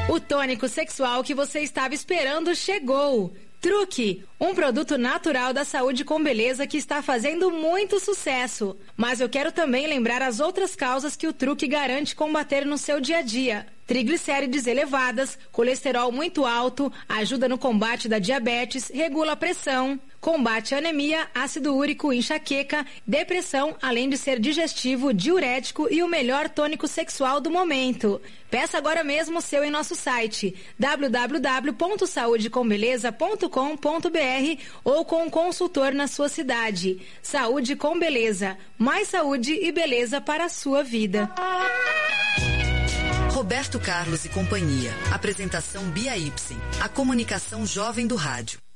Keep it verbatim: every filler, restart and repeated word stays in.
O tônico sexual que você estava esperando chegou. Truque, um produto natural da saúde com beleza que está fazendo muito sucesso. Mas eu quero também lembrar as outras causas que o Truque garante combater no seu dia a dia. Triglicérides elevadas, colesterol muito alto, ajuda no combate da diabetes, regula a pressão, combate a anemia, ácido úrico, enxaqueca, depressão, além de ser digestivo, diurético e o melhor tônico sexual do momento. Peça agora mesmo o seu em nosso site w w w ponto saúde com beleza ponto com ponto b r ou com um consultor na sua cidade. Saúde com Beleza, mais saúde e beleza para a sua vida. Roberto Carlos e Companhia. Apresentação Bia Ipsen. A comunicação jovem do rádio.